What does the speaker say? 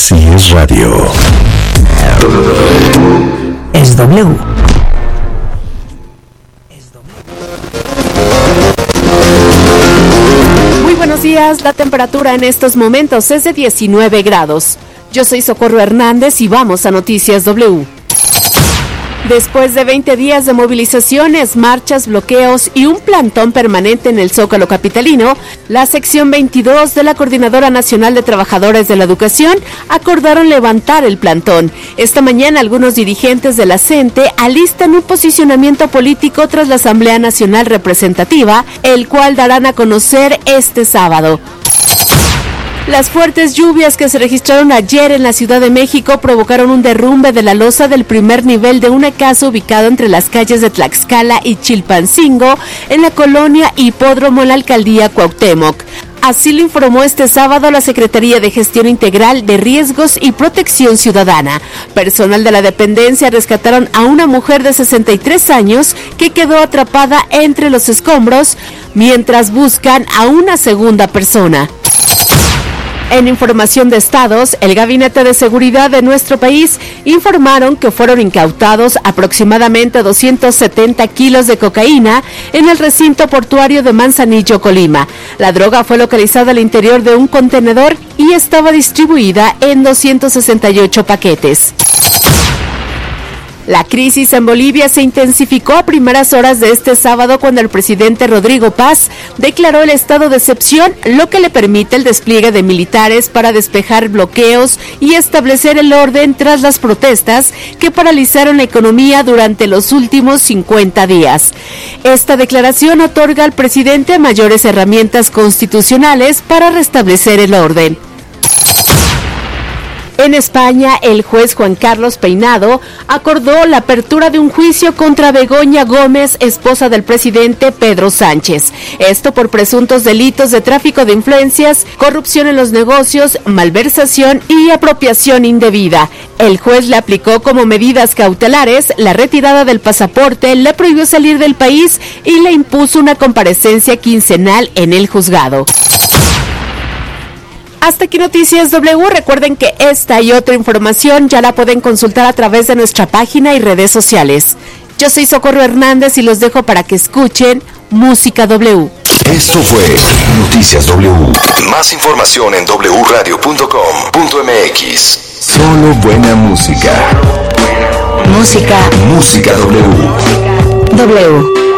Así es radio. Es W. Muy buenos días, la temperatura en estos momentos es de 19 grados. Yo soy Socorro Hernández y vamos a Noticias W. Después de 20 días de movilizaciones, marchas, bloqueos y un plantón permanente en el Zócalo capitalino, la sección 22 de la Coordinadora Nacional de Trabajadores de la Educación acordaron levantar el plantón. Esta mañana algunos dirigentes de la CENTE alistan un posicionamiento político tras la Asamblea Nacional Representativa, el cual darán a conocer este sábado. Las fuertes lluvias que se registraron ayer en la Ciudad de México provocaron un derrumbe de la losa del primer nivel de una casa ubicada entre las calles de Tlaxcala y Chilpancingo, en la colonia Hipódromo, en la alcaldía Cuauhtémoc. Así lo informó este sábado la Secretaría de Gestión Integral de Riesgos y Protección Ciudadana. Personal de la dependencia rescataron a una mujer de 63 años que quedó atrapada entre los escombros mientras buscan a una segunda persona. En información de estados, el Gabinete de Seguridad de nuestro país informaron que fueron incautados aproximadamente 270 kilos de cocaína en el recinto portuario de Manzanillo, Colima. La droga fue localizada al interior de un contenedor y estaba distribuida en 268 paquetes. La crisis en Bolivia se intensificó a primeras horas de este sábado cuando el presidente Rodrigo Paz declaró el estado de excepción, lo que le permite el despliegue de militares para despejar bloqueos y establecer el orden tras las protestas que paralizaron la economía durante los últimos 50 días. Esta declaración otorga al presidente mayores herramientas constitucionales para restablecer el orden. En España, el juez Juan Carlos Peinado acordó la apertura de un juicio contra Begoña Gómez, esposa del presidente Pedro Sánchez. Esto por presuntos delitos de tráfico de influencias, corrupción en los negocios, malversación y apropiación indebida. El juez le aplicó como medidas cautelares la retirada del pasaporte, le prohibió salir del país y le impuso una comparecencia quincenal en el juzgado. Hasta aquí Noticias W. Recuerden que esta y otra información ya la pueden consultar a través de nuestra página y redes sociales. Yo soy Socorro Hernández y los dejo para que escuchen Música W. Esto fue Noticias W. Más información en wradio.com.mx. Solo buena música. Música Música W. W.